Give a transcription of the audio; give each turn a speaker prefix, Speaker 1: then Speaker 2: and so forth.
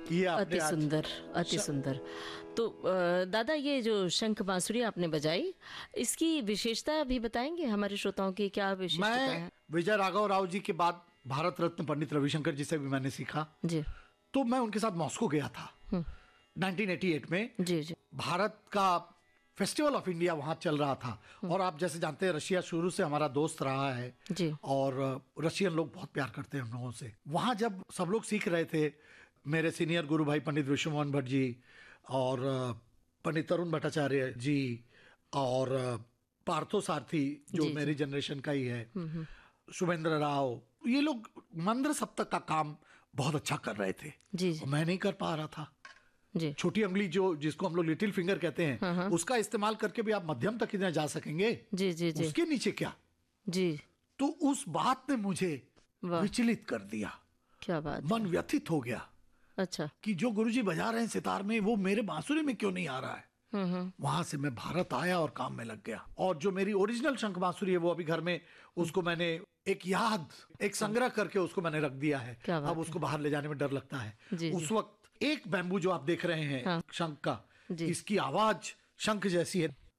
Speaker 1: ये आपने
Speaker 2: अति
Speaker 1: आज
Speaker 2: सुंदर, अति सुंदर। तो दादा, ये जो शंख बांसुरी आपने बजाई, इसकी विशेषता भी बताएंगे हमारे श्रोताओं की, क्या विशेषता
Speaker 1: मैं
Speaker 2: है?
Speaker 1: विजय राघव राव जी के बाद भारत रत्न पंडित रविशंकर जी से भी मैंने सीखा।
Speaker 2: जी
Speaker 1: तो मैं उनके साथ मॉस्को गया था 1988 में।
Speaker 2: जी जी।
Speaker 1: भारत का फेस्टिवल ऑफ इंडिया वहां चल रहा था। और आप जैसे जानते हैं, रशिया शुरू से हमारा दोस्त रहा है
Speaker 2: जी
Speaker 1: और रशियन लोग बहुत प्यार करते हैं हम लोगों से। वहां जब सब लोग सीख रहे थे, मेरे सीनियर गुरु भाई पंडित विश्वमोहन भट्ट जी और पंडित तरुण भट्टाचार्य जी और पार्थो सारथी जो
Speaker 2: जी,
Speaker 1: मेरी जनरेशन का ही है, शुभेंद्र राव, ये लोग मंत्र सप्तक का काम बहुत अच्छा कर रहे थे।
Speaker 2: जी जी
Speaker 1: और मैं नहीं कर पा रहा था।
Speaker 2: जी
Speaker 1: छोटी उंगली जो जिसको हम लोग लिटिल फिंगर कहते हैं, उसका इस्तेमाल करके भी आप मध्यम तक इधर जा सकेंगे,
Speaker 2: जी जी जी
Speaker 1: उसके नीचे क्या।
Speaker 2: जी।
Speaker 1: तो उस बात ने मुझे
Speaker 2: वाह,
Speaker 1: विचलित कर दिया,
Speaker 2: क्या बात
Speaker 1: मन
Speaker 2: है।
Speaker 1: व्यथित हो गया
Speaker 2: अच्छा।
Speaker 1: कि जो गुरुजी बजा रहे हैं सितार में, वो मेरे बांसुरी में क्यों नहीं आ रहा है। वहां से मैं भारत आया और काम में लग गया। और जो मेरी ओरिजिनल शंख बांसुरी है, वो अभी घर में उसको मैंने एक संग्रह करके उसको मैंने रख दिया है।
Speaker 2: क्या बात
Speaker 1: अब उसको बाहर ले जाने में डर लगता है।
Speaker 2: जी,
Speaker 1: उस वक्त एक बैम्बू जो आप देख रहे हैं
Speaker 2: हाँ।
Speaker 1: शंख का,
Speaker 2: जी।
Speaker 1: इसकी आवाज शंख जैसी है।